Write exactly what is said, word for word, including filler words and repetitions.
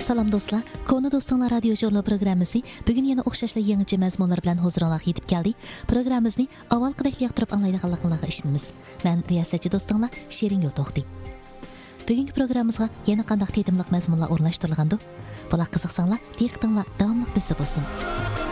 Salam dostlar, Konu Dostlar Radio Jurnal programmasi bugun yana o'xshashli yangicha mazmunlar bilan huzuringizga yetib keldi. Programmamizni avvalgidek yoqtirib anglaydiganligingizga ishonamiz. Men riyosatchi do'stinglar Shirin Yo'lto'xti. Bugungi programmamizga yana qanday tetimliq mazmunlar o'rnashtirilgandi? Bular qiziqsanglar, diqqatinglar davomli bizda bo'lsin.